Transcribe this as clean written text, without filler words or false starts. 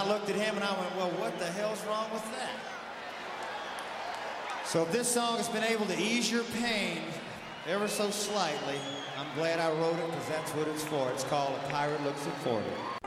looked at him and I went, well, what the hell's wrong with that? So if this song has been able to ease your pain ever so slightly, I'm glad I wrote it because that's what it's for. It's called A Pirate Looks at 40.